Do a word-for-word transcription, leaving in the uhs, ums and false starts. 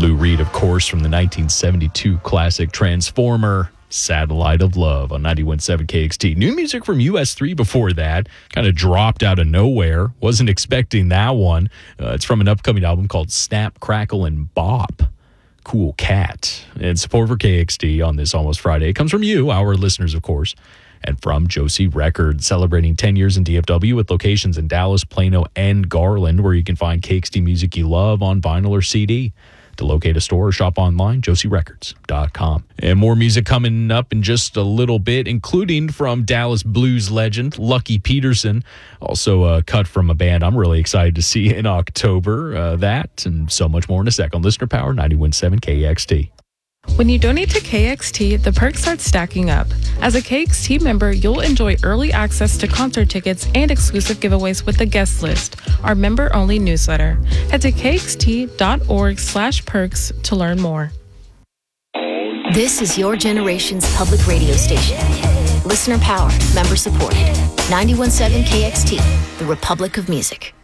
Lou Reed, of course, from the nineteen seventy-two classic Transformer, Satellite of Love on ninety-one point seven K X T. New music from U S three before that. Kind of dropped out of nowhere. Wasn't expecting that one. Uh, it's from an upcoming album called Snap, Crackle, and Bop. Cool Cat. And support for K X T on this Almost Friday. It comes from you, our listeners, of course, and from Josie Records, celebrating ten years in D F W with locations in Dallas, Plano, and Garland, where you can find K X T music you love on vinyl or C D. To locate a store or shop online, josie records dot com. And more music coming up in just a little bit, including from Dallas blues legend Lucky Peterson. Also a cut from a band I'm really excited to see in October. Uh, that and so much more in a sec on Listener Power ninety-one point seven K X T. When you donate to K X T, the perks start stacking up. As a K X T member, you'll enjoy early access to concert tickets and exclusive giveaways with the guest list, our member-only newsletter. Head to kxt.org slash perks to learn more. This is your generation's public radio station. Listener powered, member supported. ninety-one point seven K X T, the Republic of Music.